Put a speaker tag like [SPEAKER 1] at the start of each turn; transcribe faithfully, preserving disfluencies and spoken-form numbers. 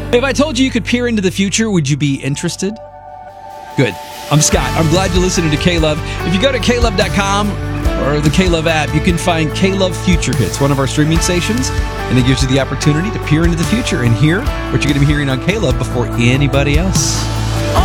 [SPEAKER 1] If I told you you could peer into the future, would you be interested? Good. I'm Scott. I'm glad you're listening to K-Love. If you go to K love dot com or the K-Love app, you can find K-Love Future Hits, one of our streaming stations, and it gives you the opportunity to peer into the future and hear what you're going to be hearing on K-Love before anybody else.